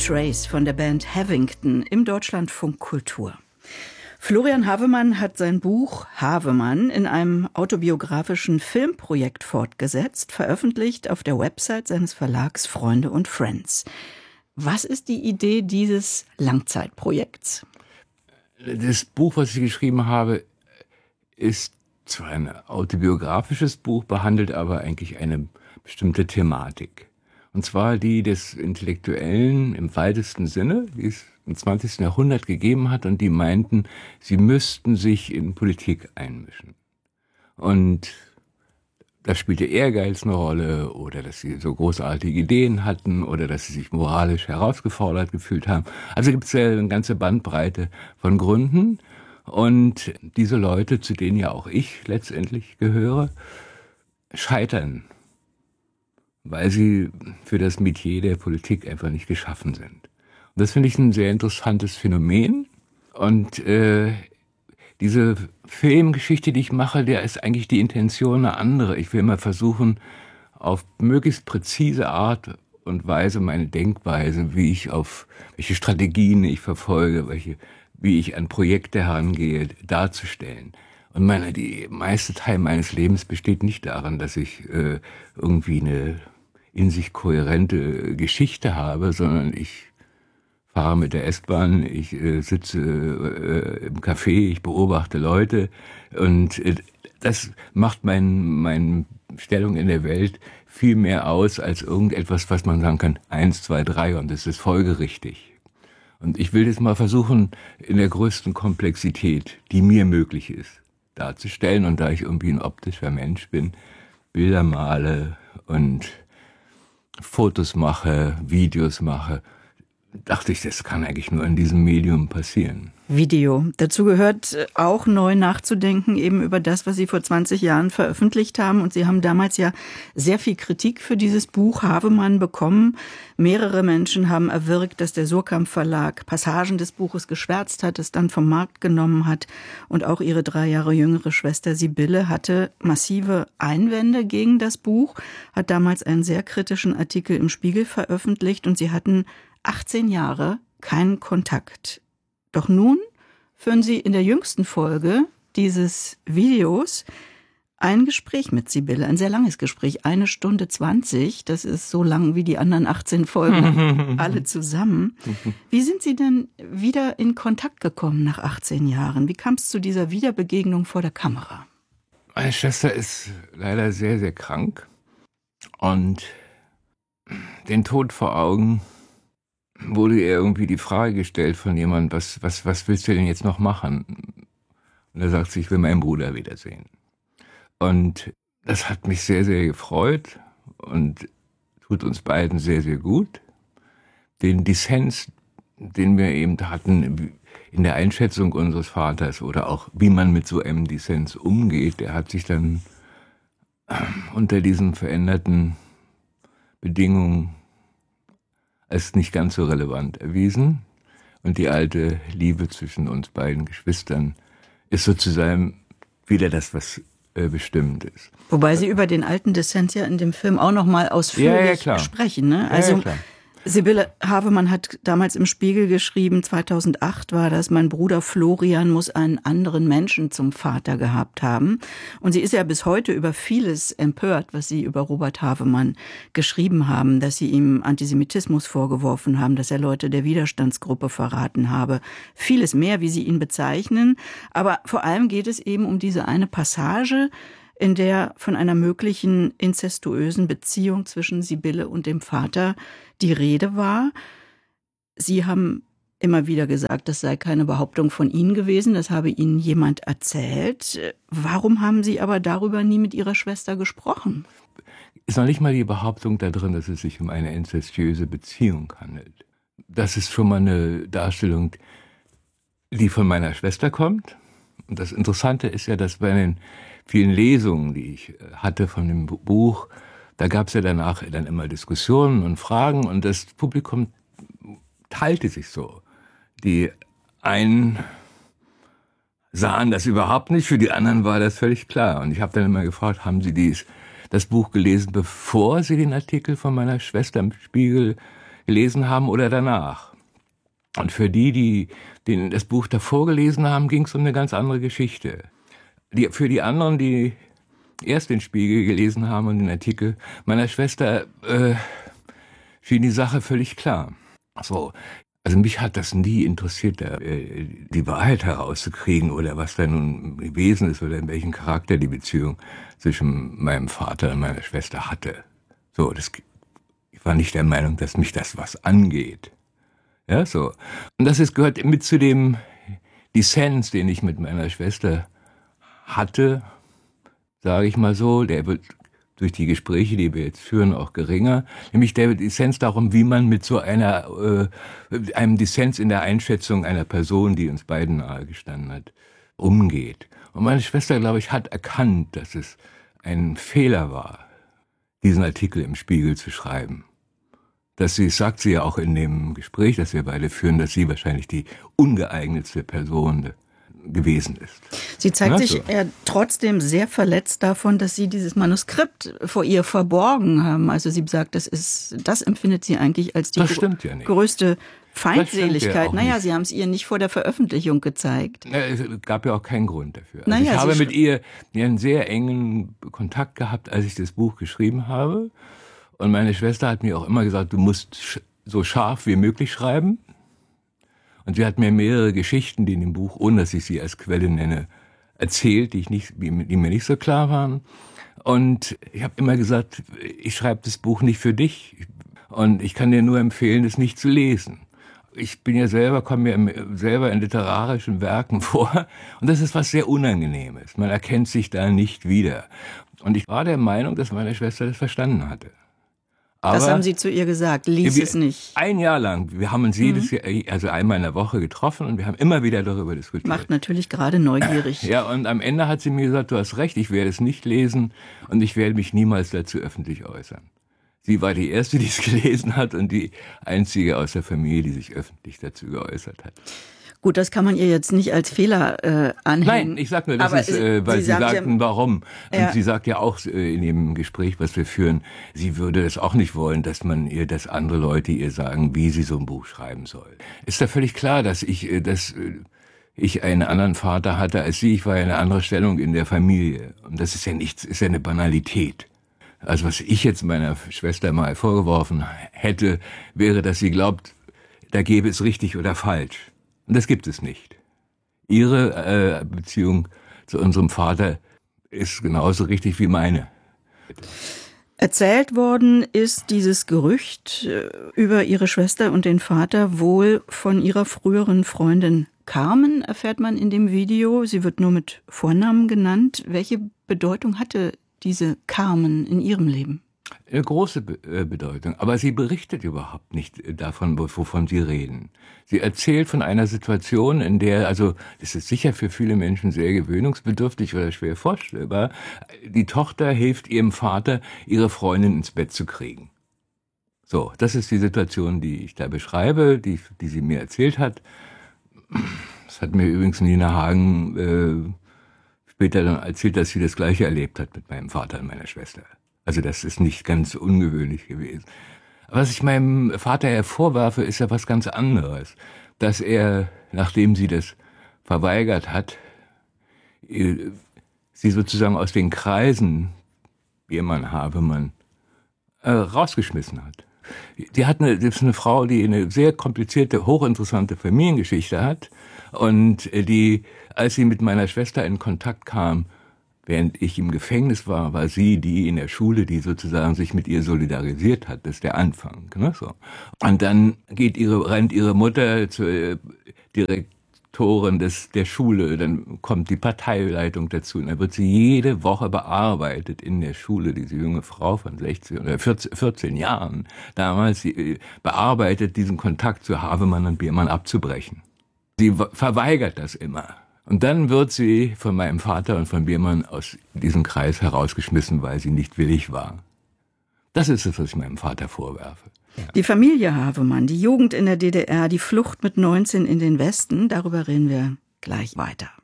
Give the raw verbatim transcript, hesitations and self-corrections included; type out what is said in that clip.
Trace von der Band Havington im Deutschlandfunk Kultur. Florian Havemann hat sein Buch Havemann in einem autobiografischen Filmprojekt fortgesetzt, veröffentlicht auf der Website seines Verlags Freunde und Friends. Was ist die Idee dieses Langzeitprojekts? Das Buch, was ich geschrieben habe, ist zwar ein autobiografisches Buch, behandelt aber eigentlich eine bestimmte Thematik. Und zwar die des Intellektuellen im weitesten Sinne, die es im zwanzigsten Jahrhundert gegeben hat und die meinten, sie müssten sich in Politik einmischen. Und da spielte Ehrgeiz eine Rolle oder dass sie so großartige Ideen hatten oder dass sie sich moralisch herausgefordert gefühlt haben. Also gibt es ja eine ganze Bandbreite von Gründen. Und diese Leute, zu denen ja auch ich letztendlich gehöre, scheitern, weil sie für das Metier der Politik einfach nicht geschaffen sind. Und das finde ich ein sehr interessantes Phänomen. Und äh, diese Filmgeschichte, die ich mache, der ist eigentlich die Intention eine andere. Ich will immer versuchen, auf möglichst präzise Art und Weise meine Denkweise, wie ich auf welche Strategien ich verfolge, welche, wie ich an Projekte herangehe, darzustellen. Und meine, die meiste Teil meines Lebens besteht nicht darin, dass ich äh, irgendwie eine in sich kohärente Geschichte habe, sondern ich fahre mit der S-Bahn, ich äh, sitze äh, im Café, ich beobachte Leute und äh, das macht mein, meine Stellung in der Welt viel mehr aus als irgendetwas, was man sagen kann, eins, zwei, drei und das ist folgerichtig. Und ich will jetzt mal versuchen, in der größten Komplexität, die mir möglich ist, darzustellen. Und da ich irgendwie ein optischer Mensch bin, Bilder male und Fotos mache, Videos mache, dachte ich, das kann eigentlich nur in diesem Medium passieren. Video. Dazu gehört auch neu nachzudenken eben über das, was Sie vor zwanzig Jahren veröffentlicht haben. Und Sie haben damals ja sehr viel Kritik für dieses Buch Havemann bekommen. Mehrere Menschen haben erwirkt, dass der Suhrkamp Verlag Passagen des Buches geschwärzt hat, es dann vom Markt genommen hat. Und auch Ihre drei Jahre jüngere Schwester Sibylle hatte massive Einwände gegen das Buch, hat damals einen sehr kritischen Artikel im Spiegel veröffentlicht und Sie hatten achtzehn Jahre keinen Kontakt. Doch nun führen Sie in der jüngsten Folge dieses Videos ein Gespräch mit Sibylle, ein sehr langes Gespräch, eine Stunde zwanzig, das ist so lang wie die anderen achtzehn Folgen alle zusammen. Wie sind Sie denn wieder in Kontakt gekommen nach achtzehn Jahren? Wie kam es zu dieser Wiederbegegnung vor der Kamera? Meine Schwester ist leider sehr, sehr krank und den Tod vor Augen wurde ihr irgendwie die Frage gestellt von jemandem, was, was, was willst du denn jetzt noch machen? Und er sagt, ich will meinen Bruder wiedersehen. Und das hat mich sehr, sehr gefreut und tut uns beiden sehr, sehr gut. Den Dissens, den wir eben hatten in der Einschätzung unseres Vaters oder auch wie man mit so einem Dissens umgeht, der hat sich dann unter diesen veränderten Bedingungen als nicht ganz so relevant erwiesen. Und die alte Liebe zwischen uns beiden Geschwistern ist sozusagen wieder das, was äh, bestimmt ist. Wobei Sie über den alten Dissens ja in dem Film auch noch mal ausführlich ja, ja, sprechen. Ne? Also ja, ja, klar. Sibylle Havemann hat damals im Spiegel geschrieben, zweitausendacht war das, mein Bruder Florian muss einen anderen Menschen zum Vater gehabt haben. Und sie ist ja bis heute über vieles empört, was Sie über Robert Havemann geschrieben haben, dass Sie ihm Antisemitismus vorgeworfen haben, dass er Leute der Widerstandsgruppe verraten habe. Vieles mehr, wie Sie ihn bezeichnen. Aber vor allem geht es eben um diese eine Passage, in der von einer möglichen inzestuösen Beziehung zwischen Sibylle und dem Vater die Rede war. Sie haben immer wieder gesagt, das sei keine Behauptung von Ihnen gewesen, das habe Ihnen jemand erzählt. Warum haben Sie aber darüber nie mit Ihrer Schwester gesprochen? Ist noch nicht mal die Behauptung da drin, dass es sich um eine inzestuöse Beziehung handelt. Das ist schon mal eine Darstellung, die von meiner Schwester kommt. Und das Interessante ist ja, dass bei den vielen Lesungen, die ich hatte von dem Buch, da gab es ja danach dann immer Diskussionen und Fragen und das Publikum teilte sich so. Die einen sahen das überhaupt nicht, für die anderen war das völlig klar. Und ich habe dann immer gefragt, haben Sie dies, das Buch gelesen, bevor Sie den Artikel von meiner Schwester im Spiegel gelesen haben oder danach. Und für die, die den, das Buch davor gelesen haben, ging es um eine ganz andere Geschichte. Die, für die anderen, die erst den Spiegel gelesen haben und den Artikel meiner Schwester, äh, schien die Sache völlig klar. So, also mich hat das nie interessiert, äh, die Wahrheit herauszukriegen oder was da nun gewesen ist oder in welchem Charakter die Beziehung zwischen meinem Vater und meiner Schwester hatte. So, das, ich war nicht der Meinung, dass mich das was angeht. Ja, so. Und das ist, gehört mit zu dem Dissens, den ich mit meiner Schwester hatte, sage ich mal so. Der wird durch die Gespräche, die wir jetzt führen, auch geringer. Nämlich der Dissens darum, wie man mit so einer, äh, einem Dissens in der Einschätzung einer Person, die uns beiden nahe gestanden hat, umgeht. Und meine Schwester, glaube ich, hat erkannt, dass es ein Fehler war, diesen Artikel im Spiegel zu schreiben. Dass sie, sagt sie ja auch in dem Gespräch, das wir beide führen, dass sie wahrscheinlich die ungeeignetste Person gewesen ist. Sie zeigt ja, sich so. äh, trotzdem sehr verletzt davon, dass Sie dieses Manuskript vor ihr verborgen haben. Also sie sagt, das ist, das empfindet sie eigentlich als die das stimmt ja nicht. größte Feindseligkeit. Ja naja, nicht. Sie haben es ihr nicht vor der Veröffentlichung gezeigt. Ja, es gab ja auch keinen Grund dafür. Also naja, ich habe Sie mit ihr einen sehr engen Kontakt gehabt, als ich das Buch geschrieben habe. Und meine Schwester hat mir auch immer gesagt, du musst so scharf wie möglich schreiben. Und sie hat mir mehrere Geschichten, die in dem Buch, ohne dass ich sie als Quelle nenne, erzählt, die, ich nicht, die mir nicht so klar waren. Und ich habe immer gesagt, ich schreibe das Buch nicht für dich. Und ich kann dir nur empfehlen, es nicht zu lesen. Ich bin ja selber, komme mir selber in literarischen Werken vor. Und das ist was sehr Unangenehmes. Man erkennt sich da nicht wieder. Und ich war der Meinung, dass meine Schwester das verstanden hatte. Aber das haben Sie zu ihr gesagt, lies wir, es nicht. Ein Jahr lang. Wir haben uns jedes Jahr, also einmal in der Woche getroffen und wir haben immer wieder darüber diskutiert. Macht natürlich gerade neugierig. Ja, und am Ende hat sie mir gesagt, du hast recht, ich werde es nicht lesen und ich werde mich niemals dazu öffentlich äußern. Sie war die Erste, die es gelesen hat und die Einzige aus der Familie, die sich öffentlich dazu geäußert hat. Gut, das kann man ihr jetzt nicht als Fehler äh, anhängen. Nein, ich sag nur, das aber ist, äh, weil Sie, Sie sagten, ja, warum. Ja. Und sie sagt ja auch äh, in dem Gespräch, was wir führen, sie würde es auch nicht wollen, dass man ihr, dass andere Leute ihr sagen, wie sie so ein Buch schreiben soll. Ist da völlig klar, dass ich, äh, dass äh, ich einen anderen Vater hatte als sie. Ich war ja eine andere Stellung in der Familie. Und das ist ja nichts, ist ja eine Banalität. Also was ich jetzt meiner Schwester mal vorgeworfen hätte, wäre, dass sie glaubt, da gäbe es richtig oder falsch. Und das gibt es nicht. Ihre äh, Beziehung zu unserem Vater ist genauso richtig wie meine. Erzählt worden ist dieses Gerücht über ihre Schwester und den Vater wohl von ihrer früheren Freundin Carmen, erfährt man in dem Video. Sie wird nur mit Vornamen genannt. Welche Bedeutung hatte diese Carmen in ihrem Leben? Eine große Bedeutung, aber sie berichtet überhaupt nicht davon, wovon sie reden. Sie erzählt von einer Situation, in der, also das ist sicher für viele Menschen sehr gewöhnungsbedürftig oder schwer vorstellbar, die Tochter hilft ihrem Vater, ihre Freundin ins Bett zu kriegen. So, das ist die Situation, die ich da beschreibe, die, die sie mir erzählt hat. Das hat mir übrigens Nina Hagen äh, später dann erzählt, dass sie das Gleiche erlebt hat mit meinem Vater und meiner Schwester. Also das ist nicht ganz ungewöhnlich gewesen. Was ich meinem Vater hervorwerfe, ist ja was ganz anderes. Dass er, nachdem sie das verweigert hat, sie sozusagen aus den Kreisen, Biermann, Havemann, äh, rausgeschmissen hat. Die hat eine, das ist eine Frau, die eine sehr komplizierte, hochinteressante Familiengeschichte hat und die, als sie mit meiner Schwester in Kontakt kam, während ich im Gefängnis war, war sie die in der Schule, die sozusagen sich mit ihr solidarisiert hat. Das ist der Anfang. Ne, so. Und dann geht ihre, rennt ihre Mutter zur Direktorin des, der Schule, dann kommt die Parteileitung dazu und dann wird sie jede Woche bearbeitet in der Schule, diese junge Frau von sechzehn oder vierzehn Jahren, damals sie bearbeitet, diesen Kontakt zu Havemann und Biermann abzubrechen. Sie verweigert das immer. Und dann wird sie von meinem Vater und von Biermann aus diesem Kreis herausgeschmissen, weil sie nicht willig war. Das ist es, was ich meinem Vater vorwerfe. Ja. Die Familie Havemann, die Jugend in der D D R, die Flucht mit neunzehn in den Westen, darüber reden wir gleich weiter.